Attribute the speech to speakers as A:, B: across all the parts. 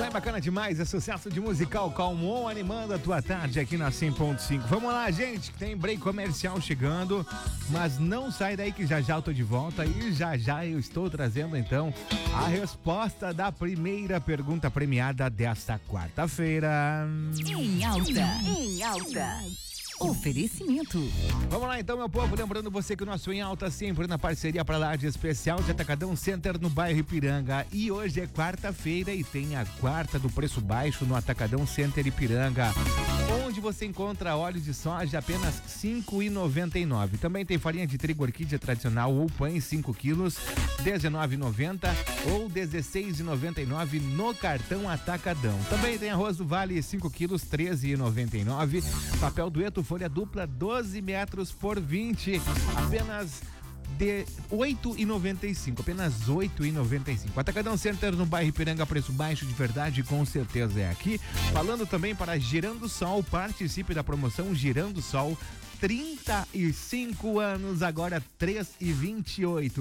A: aí, bacana demais, é sucesso de musical Calmon animando a tua tarde aqui na 100.5. Vamos lá, gente, que tem break comercial chegando, mas não sai daí que já eu tô de volta e já eu estou trazendo então a resposta da primeira pergunta premiada desta quarta-feira.
B: Em alta. Oferecimento.
A: Vamos lá então, meu povo, lembrando você que o nosso Em Alta sempre na parceria para laje especial de Atacadão Center no bairro Ipiranga, e hoje é quarta-feira e tem a quarta do preço baixo no Atacadão Center Ipiranga, onde você encontra óleo de soja apenas R$ 5,99. Também tem farinha de trigo orquídea tradicional ou pães 5 quilos R$ 19,90 ou R$ 16,99 no cartão Atacadão. Também tem arroz do Vale 5 quilos R$ 13,99. Papel dueto folha dupla 12 metros por 20, apenas de R$ 8,95, apenas R$ 8,95. Atacadão Center no bairro Ipiranga, preço baixo de verdade, com certeza é aqui. Falando também para Girando Sol, participe da promoção Girando Sol, 35 anos, agora 3,28.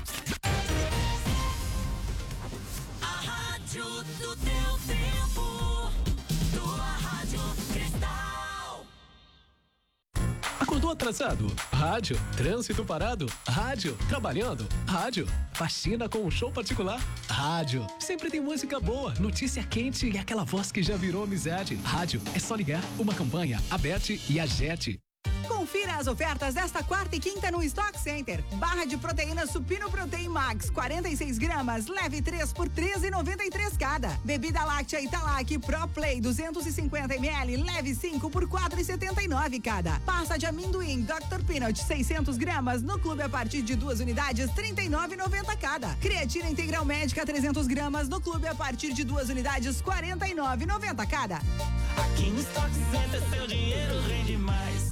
C: A rádio do teu tempo, tua rádio Cristal.
D: Acordou atrasado? Rádio. Trânsito parado? Rádio. Trabalhando? Rádio. Faxina com um show particular? Rádio. Sempre tem música boa, notícia quente e aquela voz que já virou amizade. Rádio. É só ligar. Uma campanha. Aberte e Agete.
E: Confira as ofertas desta quarta e quinta no Stock Center. Barra de proteína Supino Protein Max, 46 gramas, leve 3 por R$ 13,93 cada. Bebida láctea Italac Pro Play, 250 ml, leve 5 por R$ 4,79 cada. Pasta de amendoim Dr. Peanut, 600 gramas, no clube a partir de 2 unidades, R$ 39,90 cada. Creatina Integral Médica, 300 gramas, no clube a partir de 2 unidades, R$ 49,90 cada.
C: Aqui no Stock Center seu dinheiro rende mais.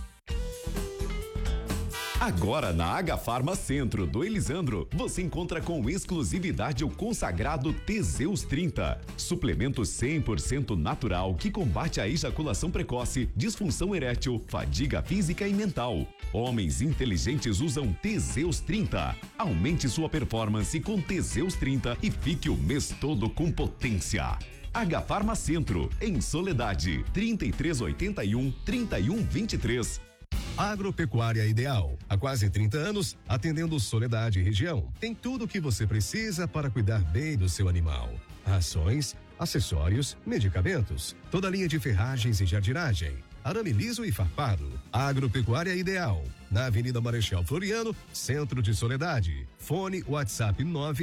F: Agora na Agafarma Centro do Elisandro, você encontra com exclusividade o consagrado Teseus 30. Suplemento 100% natural que combate a ejaculação precoce, disfunção erétil, fadiga física e mental. Homens inteligentes usam Teseus 30. Aumente sua performance com Teseus 30 e fique o mês todo com potência. Agafarma Centro, em Soledade, 3381-3123.
G: Agropecuária Ideal. Há quase 30 anos, atendendo Soledade e região. Tem tudo o que você precisa para cuidar bem do seu animal. Rações, acessórios, medicamentos, toda a linha de ferragens e jardinagem, arame liso e farpado. Agropecuária Ideal. Na Avenida Marechal Floriano, centro de Soledade. Fone WhatsApp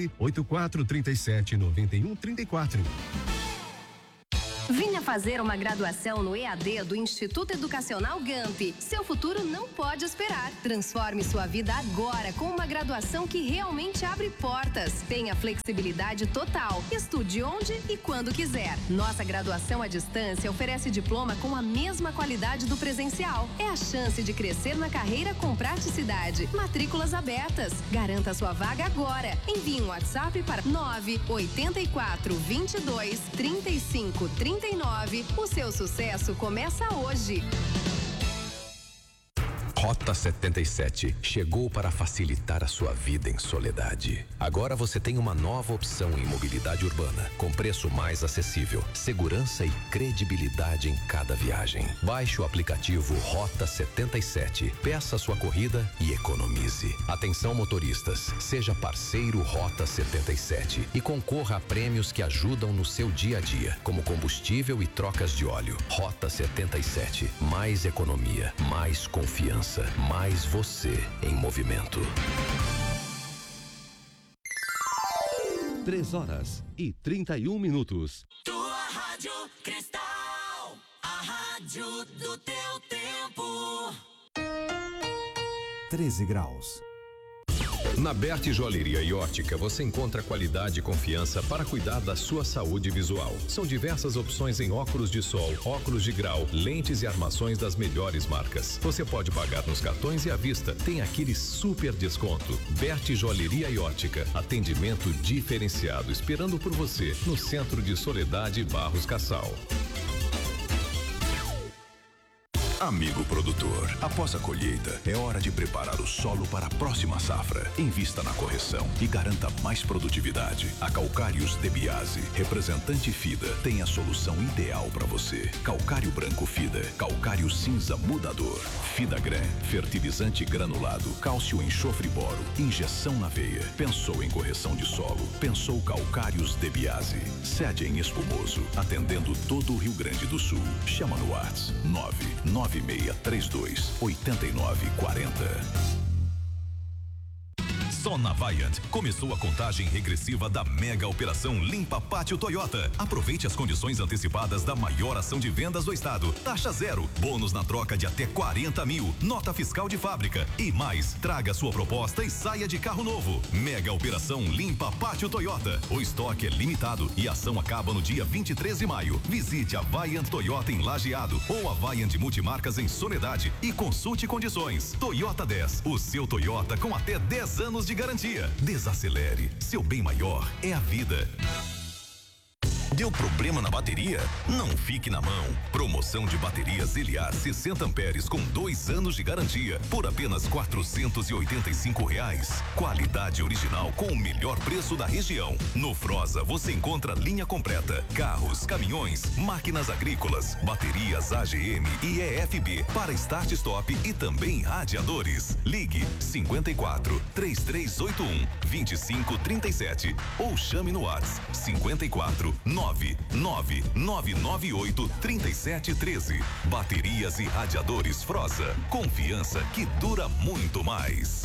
G: 984379134.
H: Vinha fazer uma graduação no EAD do Instituto Educacional GAMP. Seu futuro não pode esperar. Transforme sua vida agora com uma graduação que realmente abre portas. Tenha flexibilidade total. Estude onde e quando quiser. Nossa graduação à distância oferece diploma com a mesma qualidade do presencial. É a chance de crescer na carreira com praticidade. Matrículas abertas. Garanta sua vaga agora. Envie um WhatsApp para 984 22 35 39. O seu sucesso começa hoje.
I: Rota 77 chegou para facilitar a sua vida em Soledade. Agora você tem uma nova opção em mobilidade urbana, com preço mais acessível, segurança e credibilidade em cada viagem. Baixe o aplicativo Rota 77, peça sua corrida e economize. Atenção motoristas, seja parceiro Rota 77 e concorra a prêmios que ajudam no seu dia a dia, como combustível e trocas de óleo. Rota 77, mais economia, mais confiança. Mais você em movimento.
G: 3h31.
C: Tua rádio Cristal, a rádio do teu tempo.
J: 13 graus.
I: Na Berti Joalheria e Ótica você encontra qualidade e confiança para cuidar da sua saúde visual. São diversas opções em óculos de sol, óculos de grau, lentes e armações das melhores marcas. Você pode pagar nos cartões e à vista. Tem aquele super desconto. Berti Joalheria e Ótica. Atendimento diferenciado esperando por você no centro de Soledade Barros Cassal.
J: Amigo produtor, após a colheita, é hora de preparar o solo para a próxima safra. Invista na correção e garanta mais produtividade. A Calcários de Biase, representante FIDA, tem a solução ideal para você. Calcário branco FIDA, calcário cinza mudador. FIDAGRAN, fertilizante granulado, cálcio enxofre boro, injeção na veia. Pensou em correção de solo? Pensou Calcários de Biase. Sede em Espumoso, atendendo todo o Rio Grande do Sul. Chama no WhatsApp 99632-8940. Só na Vaillant começou a contagem regressiva da mega operação Limpa Pátio Toyota. Aproveite as condições antecipadas da maior ação de vendas do estado. Taxa zero, bônus na troca de até 40 mil, nota fiscal de fábrica e mais. Traga sua proposta e saia de carro novo. Mega operação Limpa Pátio Toyota. O estoque é limitado e a ação acaba no dia 23 de maio. Visite a Vaillant Toyota em Lajeado ou a Vaillant Multimarcas em Soledade e consulte condições. Toyota 10, o seu Toyota com até 10 anos de garantia. Desacelere. Seu bem maior é a vida. Deu problema na bateria? Não fique na mão. Promoção de baterias Eliar 60 amperes com 2 anos de garantia por apenas R$485. Qualidade original com o melhor preço da região. No Froza você encontra linha completa, carros, caminhões, máquinas agrícolas, baterias AGM e EFB para start stop e também radiadores. Ligue 54 3381 2537 ou chame no WhatsApp 54 99998-3713. Baterias e radiadores Froza. Confiança que dura muito mais.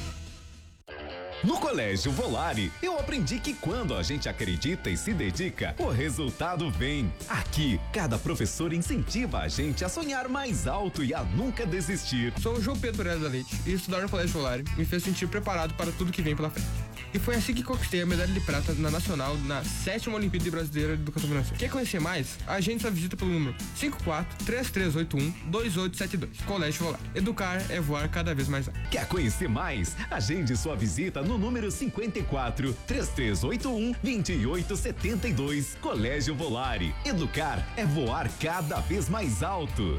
F: No Colégio Volare, eu aprendi que quando a gente acredita e se dedica, o resultado vem. Aqui, cada professor incentiva a gente a sonhar mais alto e a nunca desistir.
K: Sou o João Pedro Pereira da Leite e estudar no Colégio Volare me fez sentir preparado para tudo que vem pela frente. E foi assim que conquistei a medalha de prata na Nacional na 7ª Olimpíada Brasileira de Educação Financeira. Quer conhecer mais? Agende sua visita pelo número 54-3381-2872. Colégio Volare. Educar é voar cada vez mais alto.
F: Quer conhecer mais? Agende sua visita no número 54-3381-2872. Colégio Volare. Educar é voar cada vez mais alto.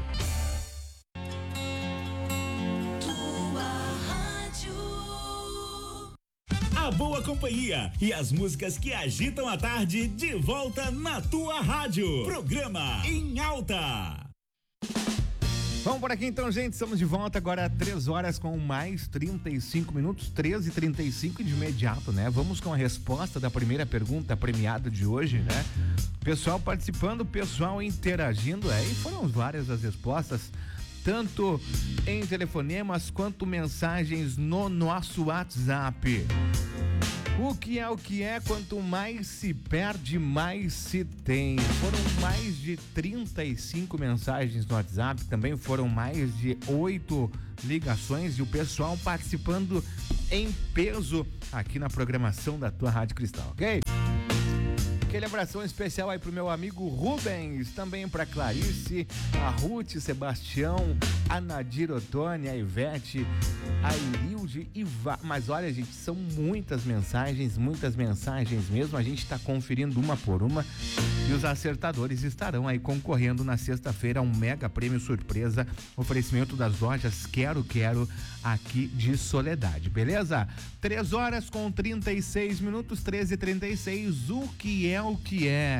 L: A boa companhia e as músicas que agitam a tarde de volta na tua rádio. Programa Em Alta.
A: Vamos por aqui então, gente, estamos de volta agora 3 horas com mais 35 minutos, 13h35 de imediato, né? Vamos com a resposta da primeira pergunta premiada de hoje, né? Pessoal participando, pessoal interagindo, e foram várias as respostas, tanto em telefonemas quanto mensagens no nosso WhatsApp. O que é, quanto mais se perde, mais se tem. Foram mais de 35 mensagens no WhatsApp, também foram mais de 8 ligações e o pessoal participando em peso aqui na programação da tua Rádio Cristal, ok? Aquele abração especial aí pro meu amigo Rubens, também pra Clarice, a Ruth, Sebastião, a Nadir Otônia, a Ivete, a Irilde e mas olha, gente, são muitas mensagens mesmo, a gente tá conferindo uma por uma e os acertadores estarão aí concorrendo na sexta-feira a um mega prêmio surpresa, oferecimento das lojas Quero aqui de Soledade, beleza? 3 horas com 36 minutos, 13h36, o que é?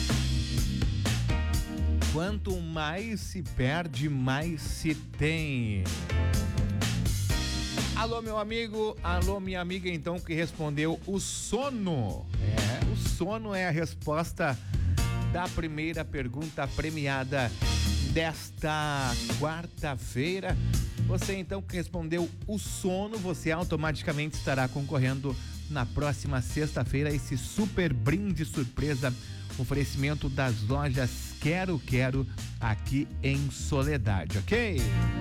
A: Quanto mais se perde, mais se tem. Alô, meu amigo, alô, minha amiga, então, que respondeu o sono. O sono é a resposta da primeira pergunta premiada desta quarta-feira. Você, então, que respondeu o sono, você automaticamente estará concorrendo na próxima sexta-feira a esse super brinde surpresa, oferecimento das lojas Quero aqui em Soledade, ok?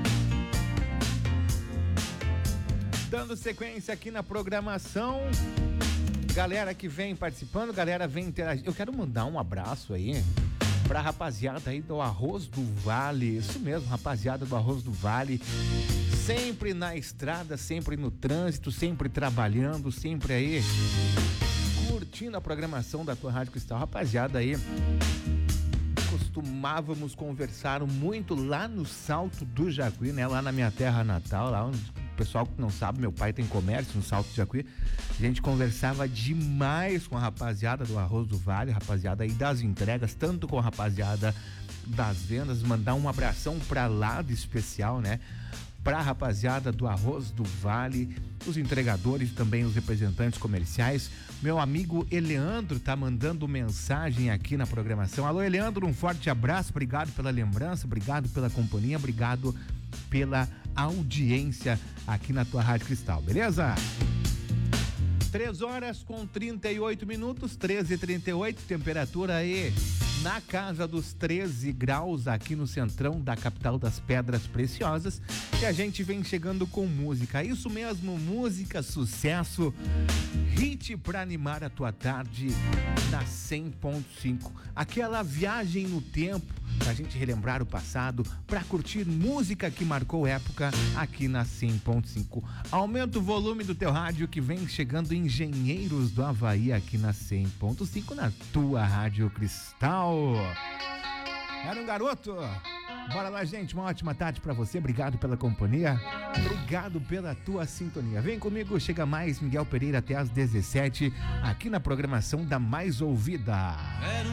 A: Dando sequência aqui na programação, galera que vem participando, galera vem interagindo. Eu quero mandar um abraço aí pra rapaziada aí do Arroz do Vale, isso mesmo, rapaziada do Arroz do Vale, sempre na estrada, sempre no trânsito, sempre trabalhando, sempre aí curtindo a programação da tua Rádio Cristal. Rapaziada aí costumávamos conversar muito lá no Salto do Jacuí, né? Lá na minha terra natal, lá onde o pessoal que não sabe, meu pai tem comércio no Salto do Jacuí. A gente conversava demais com a rapaziada do Arroz do Vale, rapaziada aí das entregas, tanto com a rapaziada das vendas. Mandar um abração pra lá de especial, né? Pra rapaziada do Arroz do Vale, os entregadores, também os representantes comerciais. Meu amigo Eleandro tá mandando mensagem aqui na programação. Alô, Eleandro, um forte abraço, obrigado pela lembrança, obrigado pela companhia, obrigado pela audiência aqui na tua Rádio Cristal, beleza? 3h38, 13h38, temperatura aí na casa dos 13 graus aqui no centrão da capital das Pedras Preciosas, e a gente vem chegando com música, isso mesmo, música, sucesso, hit pra animar a tua tarde na 100.5, aquela viagem no tempo pra gente relembrar o passado, pra curtir música que marcou época aqui na 100.5. Aumenta o volume do teu rádio que vem chegando Engenheiros do Havaí aqui na 100.5, na tua Rádio Cristal. Era um garoto. Bora lá, gente, uma ótima tarde pra você, obrigado pela companhia, obrigado pela tua sintonia. Vem comigo, chega mais Miguel Pereira até às 17 aqui na programação da Mais Ouvida.